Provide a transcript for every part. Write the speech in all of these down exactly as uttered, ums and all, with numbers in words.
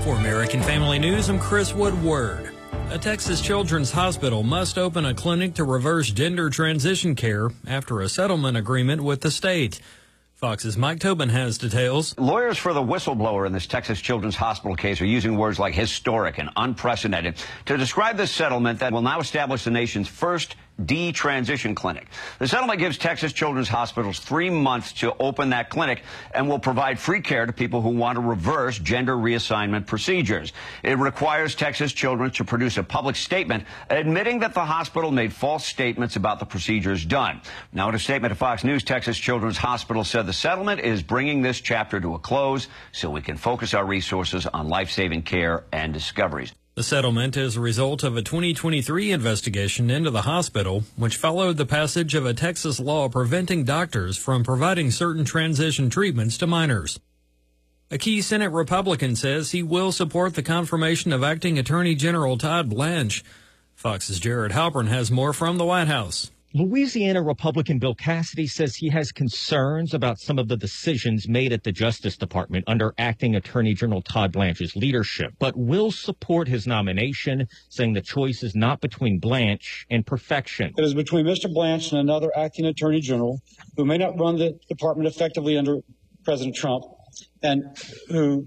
For American Family News, I'm Chris Woodward. A Texas Children's Hospital must open a clinic to reverse gender transition care after a settlement agreement with the state. Fox's Mike Tobin has details. Lawyers for the whistleblower in this Texas Children's Hospital case are using words like historic and unprecedented to describe this settlement that will now establish the nation's first de-transition clinic. The settlement gives Texas Children's Hospitals three months to open that clinic and will provide free care to people who want to reverse gender reassignment procedures. It requires Texas Children to produce a public statement admitting that the hospital made false statements about the procedures done. Now, in a statement to Fox News, Texas Children's Hospital said the settlement is bringing this chapter to a close so we can focus our resources on life-saving care and discoveries. The settlement is a result of a twenty twenty-three investigation into the hospital, which followed the passage of a Texas law preventing doctors from providing certain transition treatments to minors. A key Senate Republican says he will support the confirmation of Acting Attorney General Todd Blanche. Fox's Jared Halpern has more from the White House. Louisiana Republican Bill Cassidy says he has concerns about some of the decisions made at the Justice Department under Acting Attorney General Todd Blanche's leadership, but will support his nomination, saying the choice is not between Blanche and perfection. It is between Mister Blanche and another Acting Attorney General who may not run the department effectively under President Trump and who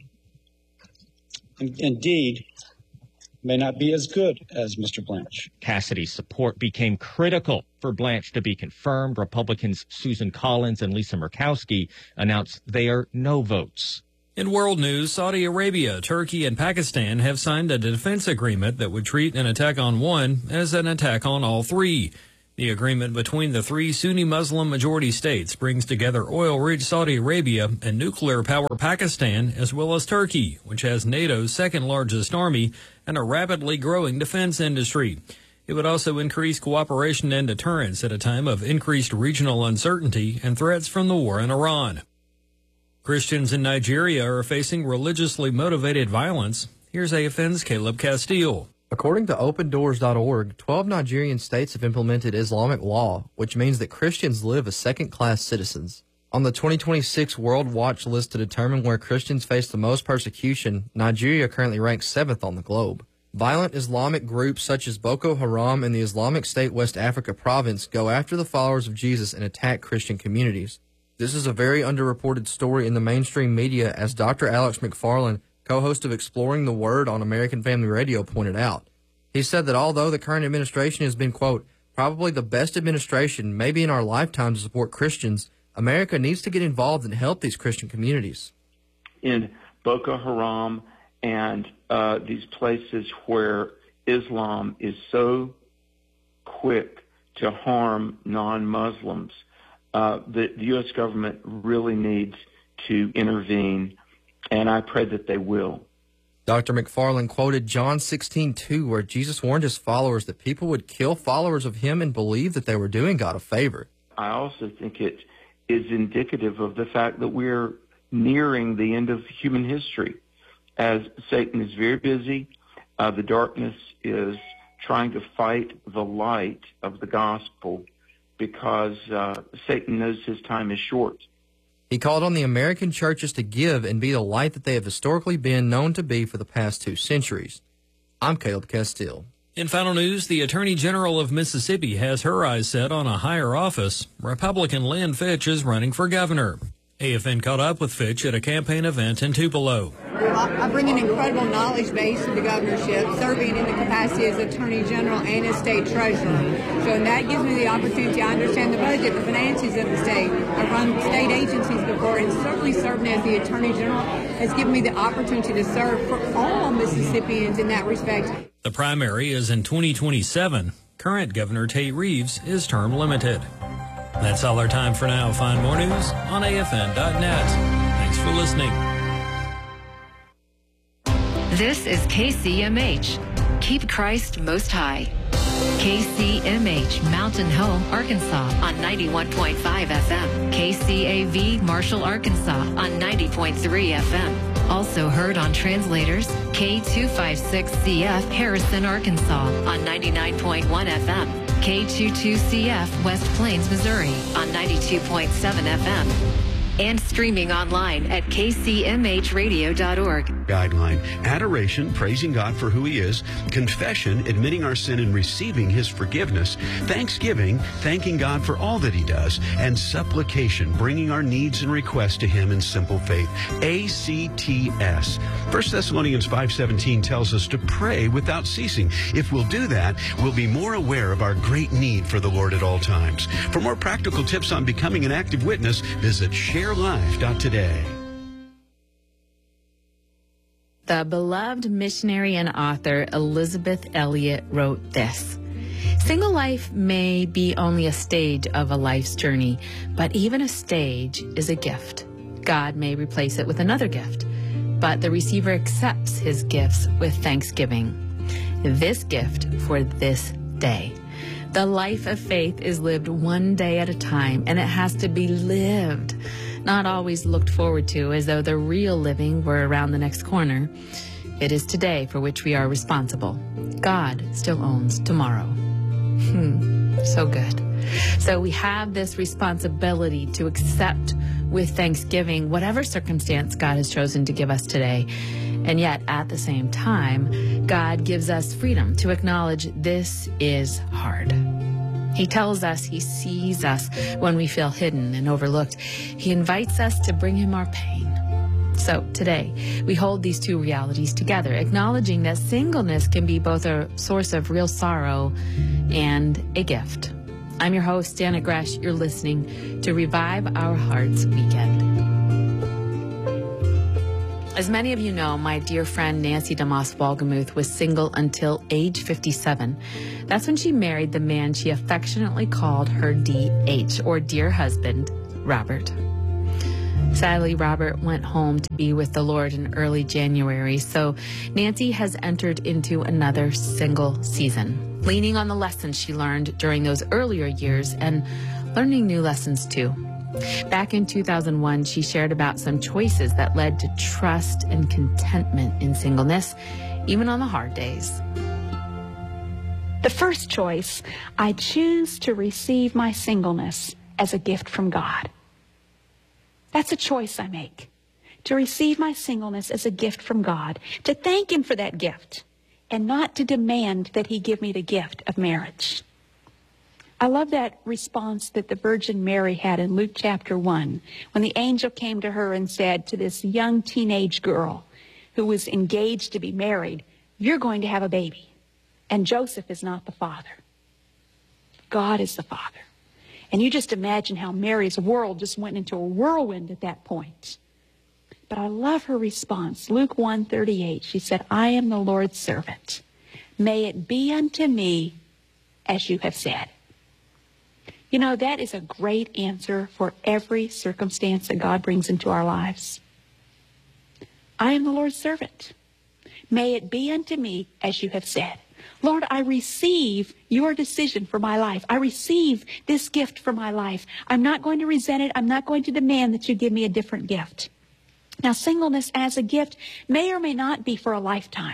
in- indeed may not be as good as Mister Blanche. Cassidy's support became critical for Blanche to be confirmed. Republicans Susan Collins and Lisa Murkowski announced they are no votes. In world news, Saudi Arabia, Turkey, and Pakistan have signed a defense agreement that would treat an attack on one as an attack on all three. The agreement between the three Sunni Muslim majority states brings together oil-rich Saudi Arabia and nuclear-power Pakistan, as well as Turkey, which has NATO's second-largest army and a rapidly growing defense industry. It would also increase cooperation and deterrence at a time of increased regional uncertainty and threats from the war in Iran. Christians in Nigeria are facing religiously motivated violence. Here's A F N's Caleb Castile. According to open doors dot org, twelve Nigerian states have implemented Islamic law, which means that Christians live as second-class citizens. On the twenty twenty-six World Watch list to determine where Christians face the most persecution, Nigeria currently ranks seventh on the globe. Violent Islamic groups such as Boko Haram and the Islamic State West Africa province go after the followers of Jesus and attack Christian communities. This is a very underreported story in the mainstream media, as Doctor Alex McFarland, co-host of Exploring the Word on American Family Radio, pointed out. He said that although the current administration has been, quote, probably the best administration maybe in our lifetime to support Christians, America needs to get involved and help these Christian communities. In Boko Haram and uh, these places where Islam is so quick to harm non-Muslims, uh, the, the U S government really needs to intervene, and I pray that they will. Doctor McFarland quoted John sixteen two, where Jesus warned his followers that people would kill followers of him and believe that they were doing God a favor. I also think it is indicative of the fact that we're nearing the end of human history, as Satan is very busy. Uh, the darkness is trying to fight the light of the gospel because uh, Satan knows his time is short. He called on the American churches to give and be the light that they have historically been known to be for the past two centuries. I'm Caleb Castile. In final news, the Attorney General of Mississippi has her eyes set on a higher office. Republican Lynn Fitch is running for governor. A F N caught up with Fitch at a campaign event in Tupelo. I bring an incredible knowledge base to the governorship, serving in the capacity as Attorney General and as State Treasurer. So and that gives me the opportunity. I understand the budget, the finances of the state. I've run state agencies before, and certainly serving as the Attorney General has given me the opportunity to serve for all Mississippians in that respect. The primary is in twenty twenty-seven. Current Governor Tate Reeves is term limited. That's all our time for now. Find more news on A F N dot net. Thanks for listening. This is K C M H. Keep Christ most high. K C M H, Mountain Home, Arkansas on ninety-one point five F M. K C A V, Marshall, Arkansas on ninety point three F M. Also heard on translators, K two fifty-six C F, Harrison, Arkansas on ninety-nine point one F M. K twenty-two C F, West Plains, Missouri on ninety-two point seven F M. and streaming online at k c m h radio dot org. Guideline: adoration, praising God for who He is; confession, admitting our sin and receiving His forgiveness; thanksgiving, thanking God for all that He does; and supplication, bringing our needs and requests to Him in simple faith. A C T S. First Thessalonians five seventeen tells us to pray without ceasing. If we'll do that, we'll be more aware of our great need for the Lord at all times. For more practical tips on becoming an active witness, visit share life dot today. The beloved missionary and author Elizabeth Elliot wrote this: "Single life may be only a stage of a life's journey, but even a stage is a gift. God may replace it with another gift, but the receiver accepts his gifts with thanksgiving. This gift for this day. The life of faith is lived one day at a time, and it has to be lived, not always looked forward to as though the real living were around the next corner. It is today for which we are responsible. God still owns tomorrow." Hmm, so good. So we have this responsibility to accept with thanksgiving whatever circumstance God has chosen to give us today. And yet, at the same time, God gives us freedom to acknowledge this is hard. He tells us He sees us when we feel hidden and overlooked. He invites us to bring Him our pain. So today, we hold these two realities together, acknowledging that singleness can be both a source of real sorrow and a gift. I'm your host, Janet Gresh. You're listening to Revive Our Hearts Weekend. As many of you know, my dear friend Nancy DeMoss Wolgemuth was single until age fifty-seven. That's when she married the man she affectionately called her D H, or dear husband, Robert. Sadly, Robert went home to be with the Lord in early January, so Nancy has entered into another single season, leaning on the lessons she learned during those earlier years and learning new lessons too. Back in two thousand one, she shared about some choices that led to trust and contentment in singleness, even on the hard days. The first choice, I choose to receive my singleness as a gift from God. That's a choice I make, to receive my singleness as a gift from God, to thank Him for that gift, and not to demand that He give me the gift of marriage. I love that response that the Virgin Mary had in Luke chapter one, when the angel came to her and said to this young teenage girl who was engaged to be married, "You're going to have a baby, and Joseph is not the father. God is the father." And you just imagine how Mary's world just went into a whirlwind at that point. But I love her response. Luke one thirty-eight, she said, "I am the Lord's servant. May it be unto me as you have said." You know, that is a great answer for every circumstance that God brings into our lives. I am the Lord's servant. May it be unto me as you have said. Lord, I receive your decision for my life. I receive this gift for my life. I'm not going to resent it. I'm not going to demand that you give me a different gift. Now, singleness as a gift may or may not be for a lifetime.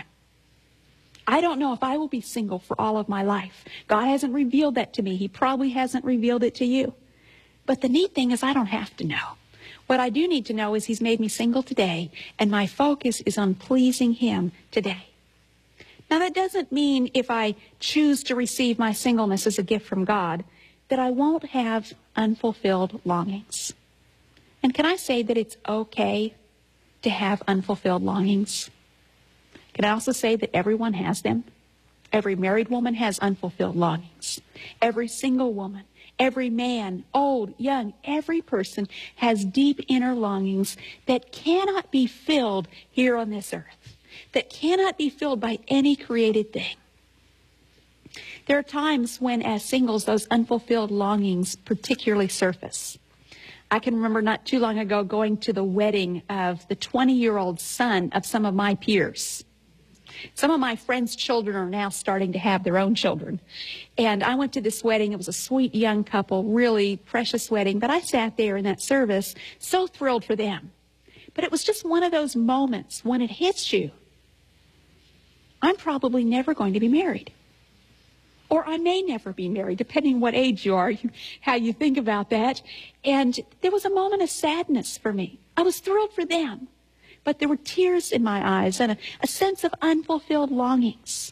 I don't know if I will be single for all of my life. God hasn't revealed that to me. He probably hasn't revealed it to you. But the neat thing is I don't have to know. What I do need to know is He's made me single today, and my focus is on pleasing Him today. Now, that doesn't mean if I choose to receive my singleness as a gift from God, that I won't have unfulfilled longings. And can I say that it's okay to have unfulfilled longings? Can I also say that everyone has them? Every married woman has unfulfilled longings. Every single woman, every man, old, young, every person has deep inner longings that cannot be filled here on this earth, that cannot be filled by any created thing. There are times when, as singles, those unfulfilled longings particularly surface. I can remember not too long ago going to the wedding of the twenty-year-old son of some of my peers. Some of my friends' children are now starting to have their own children. And I went to this wedding. It was a sweet young couple, really precious wedding. But I sat there in that service, so thrilled for them. But it was just one of those moments when it hits you. I'm probably never going to be married. or I may never be married, depending what age you are, you, how you think about that. And there was a moment of sadness for me. I was thrilled for them, but there were tears in my eyes and a, a sense of unfulfilled longings.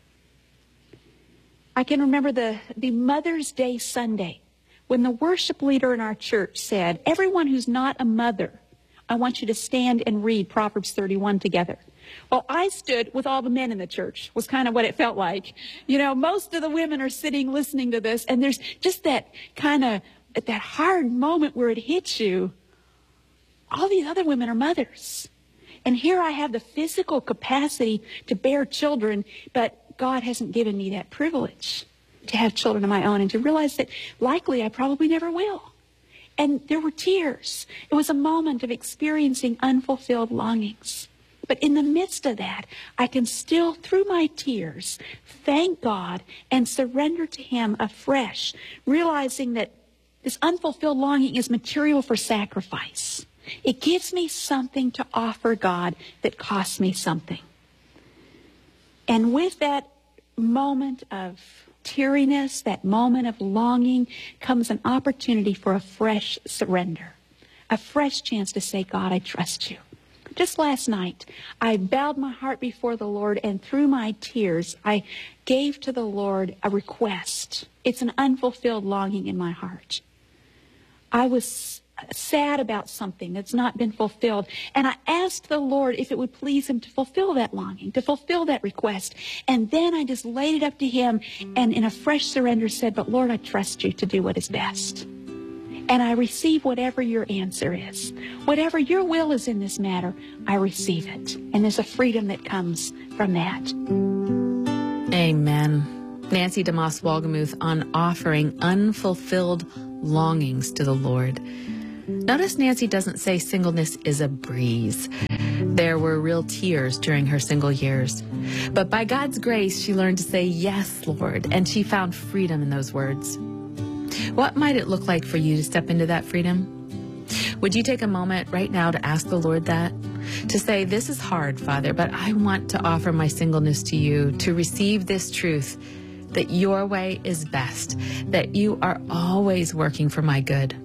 I can remember the, the Mother's Day Sunday when the worship leader in our church said, everyone who's not a mother, I want you to stand and read Proverbs thirty-one together. Well, I stood with all the men in the church, was kind of what it felt like. You know, most of the women are sitting listening to this, and there's just that kind of, that hard moment where it hits you. All these other women are mothers. And here I have the physical capacity to bear children, but God hasn't given me that privilege to have children of my own and to realize that likely I probably never will. And there were tears. It was a moment of experiencing unfulfilled longings. But in the midst of that, I can still, through my tears, thank God and surrender to Him afresh, realizing that this unfulfilled longing is material for sacrifice. It gives me something to offer God that costs me something. And with that moment of teariness, that moment of longing, comes an opportunity for a fresh surrender, a fresh chance to say, God, I trust you. Just last night, I bowed my heart before the Lord, and through my tears, I gave to the Lord a request. It's an unfulfilled longing in my heart. I was sad about something that's not been fulfilled, and I asked the Lord if it would please Him to fulfill that longing, to fulfill that request. And then I just laid it up to Him and in a fresh surrender said, but Lord, I trust you to do what is best. And I receive whatever your answer is. Whatever your will is in this matter, I receive it. And there's a freedom that comes from that. Amen. Nancy DeMoss Wolgemuth on offering unfulfilled longings to the Lord. Notice Nancy doesn't say singleness is a breeze. There were real tears during her single years. But by God's grace, she learned to say, yes, Lord, and she found freedom in those words. What might it look like for you to step into that freedom? Would you take a moment right now to ask the Lord that? To say, this is hard, Father, but I want to offer my singleness to you, to receive this truth that your way is best, that you are always working for my good.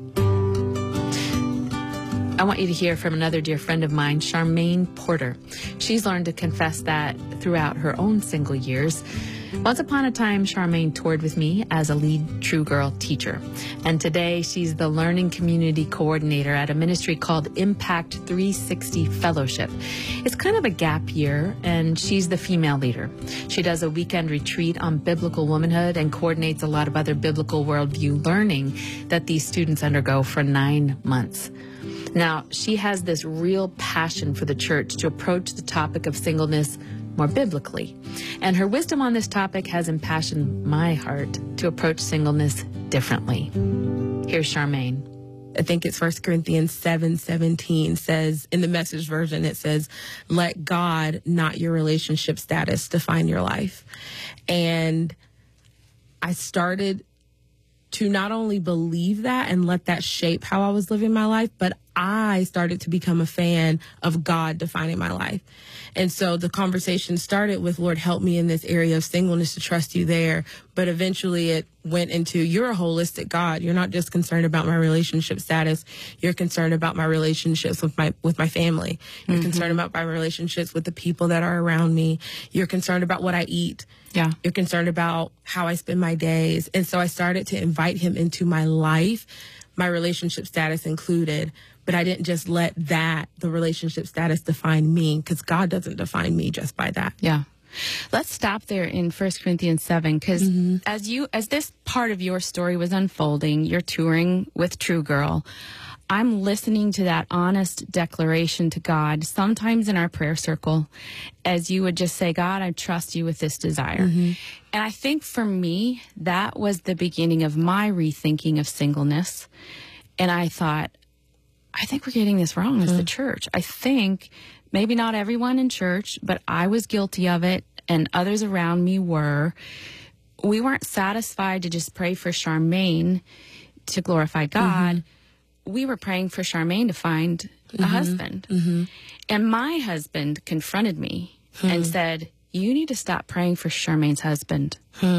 I want you to hear from another dear friend of mine, Charmaine Porter. She's learned to confess that throughout her own single years. Once upon a time, Charmaine toured with me as a lead True Girl teacher. And today, she's the learning community coordinator at a ministry called Impact three sixty Fellowship. It's kind of a gap year, and she's the female leader. She does a weekend retreat on biblical womanhood and coordinates a lot of other biblical worldview learning that these students undergo for nine months. Now, she has this real passion for the church to approach the topic of singleness more biblically. And her wisdom on this topic has impassioned my heart to approach singleness differently. Here's Charmaine. I think it's First Corinthians seven seventeen says, in the Message version, it says, let God, not your relationship status, define your life. And I started to not only believe that and let that shape how I was living my life, but I started to become a fan of God defining my life. And so the conversation started with, Lord, help me in this area of singleness to trust you there. But eventually it went into, you're a holistic God. You're not just concerned about my relationship status. You're concerned about my relationships with my, with my family. You're mm-hmm. concerned about my relationships with the people that are around me. You're concerned about what I eat. Yeah. You're concerned about how I spend my days. And so I started to invite him into my life, my relationship status included. But I didn't just let that, the relationship status, define me, because God doesn't define me just by that. Yeah. Let's stop there in First Corinthians seven, because mm-hmm. as you, as this part of your story was unfolding, you're touring with True Girl. I'm listening to that honest declaration to God, sometimes in our prayer circle, as you would just say, God, I trust you with this desire. Mm-hmm. And I think for me, that was the beginning of my rethinking of singleness. And I thought, I think we're getting this wrong as mm-hmm. the church. I think maybe not everyone in church, but I was guilty of it and others around me were. We weren't satisfied to just pray for Charmaine to glorify God. Mm-hmm. We were praying for Charmaine to find mm-hmm. a husband. Mm-hmm. And my husband confronted me mm-hmm. and said, you need to stop praying for Charmaine's husband. Mm-hmm.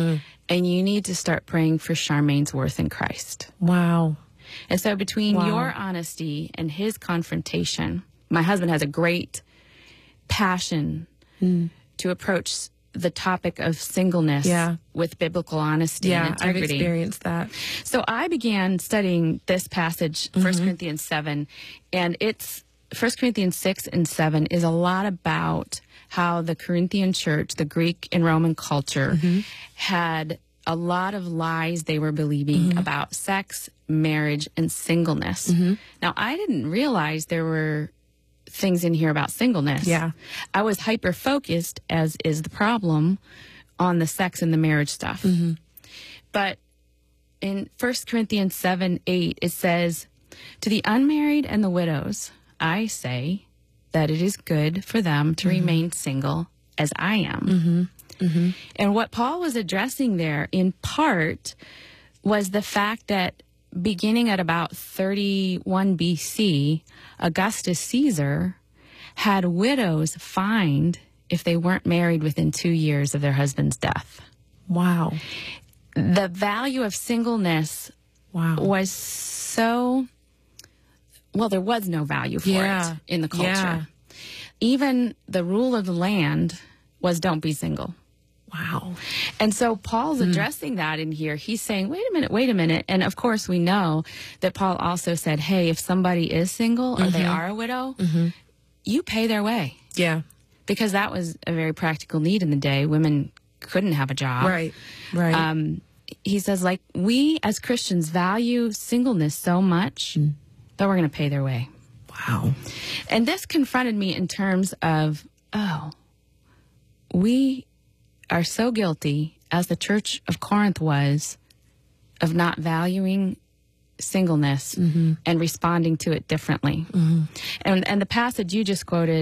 and you need to start praying for Charmaine's worth in Christ. Wow. And so between Wow. your honesty and his confrontation, my husband has a great passion mm. to approach the topic of singleness yeah. with biblical honesty yeah, and integrity. I've experienced that. So I began studying this passage, mm-hmm. First Corinthians seven, and it's First Corinthians six and seven is a lot about how the Corinthian church, the Greek and Roman culture, mm-hmm. had a lot of lies they were believing mm-hmm. about sex, marriage, and singleness. Mm-hmm. Now, I didn't realize there were things in here about singleness. Yeah. I was hyper-focused, as is the problem, on the sex and the marriage stuff. Mm-hmm. But in First Corinthians seven, eight, it says, "To the unmarried and the widows, I say that it is good for them to mm-hmm. remain single as I am." Mm-hmm. Mm-hmm. And what Paul was addressing there, in part, was the fact that beginning at about thirty-one B C, Augustus Caesar had widows fined if they weren't married within two years of their husband's death. Wow. The value of singleness wow. was so, well, there was no value for yeah. it in the culture. Yeah. Even the rule of the land was don't be single. Wow. And so Paul's mm. addressing that in here. He's saying, wait a minute, wait a minute. And of course, we know that Paul also said, hey, if somebody is single or mm-hmm. they are a widow, mm-hmm. you pay their way. Yeah. Because that was a very practical need in the day. Women couldn't have a job. Right, right. Um, he says, like, we as Christians value singleness so much mm. that we're going to pay their way. Wow. And this confronted me in terms of, oh, we are so guilty, as the Church of Corinth was, of not valuing singleness mm-hmm. and responding to it differently. Mm-hmm. And, and the passage you just quoted